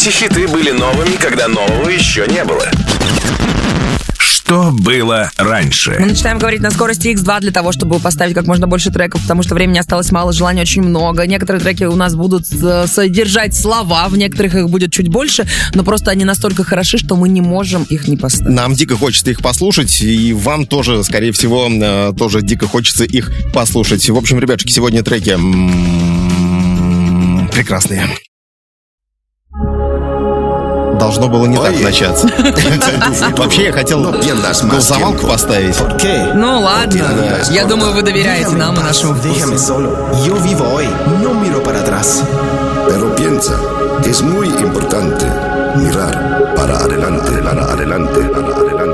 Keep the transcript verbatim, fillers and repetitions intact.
Эти хиты были новыми, когда нового еще не было. Что было раньше? Мы начинаем говорить на скорости икс два для того, чтобы поставить как можно больше треков, потому что времени осталось мало, желаний очень много. Некоторые треки у нас будут содержать слова, в некоторых их будет чуть больше, но просто они настолько хороши, что мы не можем их не поставить. Нам дико хочется их послушать, и вам тоже, скорее всего, тоже дико хочется их послушать. В общем, ребятушки, сегодня треки м-м-м, прекрасные. Должно было не так начаться. Вообще, я хотел голосовалку поставить. Ну ладно, я думаю, вы доверяете нам и нашему вкусу. Pero piensa que es muy importante mirar para adelante, para adelante, para adelante.